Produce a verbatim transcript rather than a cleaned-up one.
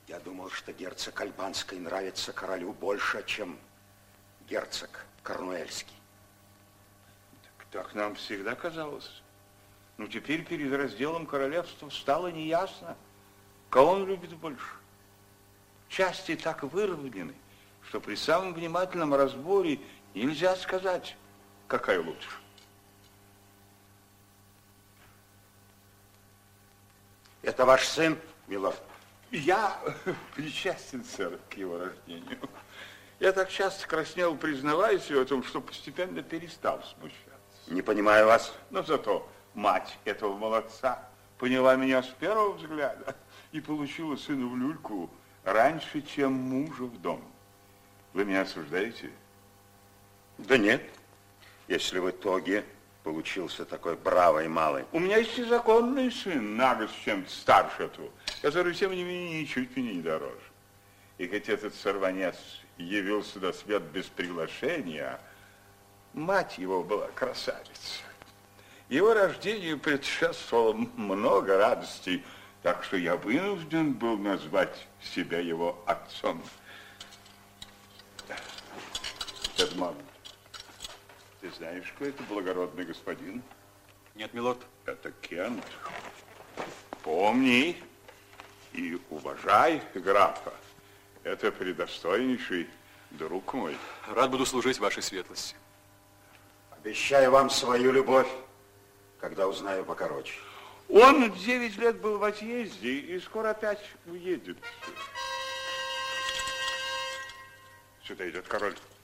Я думал, что герцог Альбанский нравится королю больше, чем герцог Корнуэльский. Так, так нам всегда казалось. Но теперь перед разделом королевства стало неясно, кого он любит больше. Части так выровнены, что при самом внимательном разборе нельзя сказать, какая лучше. Это ваш сын, милорд? Я причастен, сэр, к его рождению. Я так часто краснел, признаваясь в этом, что постепенно перестал смущаться. Не понимаю вас. Но зато мать этого молодца поняла меня с первого взгляда и получила сына в люльку раньше, чем мужа в дом. Вы меня осуждаете? Да нет. Если в итоге получился такой бравый малый. У меня есть и законный сын, на год чем-то старше этого, который, тем не менее, ничуть меня не дороже. И хоть этот сорванец явился на свет без приглашения, мать его была красавица. Его рождению предшествовало много радостей, так что я вынужден был назвать себя его отцом. Эдмонд, ты знаешь, кто это благородный господин? Нет, милорд. Это Кент. Помни и уважай графа. Это предостойнейший друг мой. Рад буду служить вашей светлости. Обещаю вам свою любовь, когда узнаю покороче. Он девять лет был в отъезде и скоро опять уедет. Сюда идет король.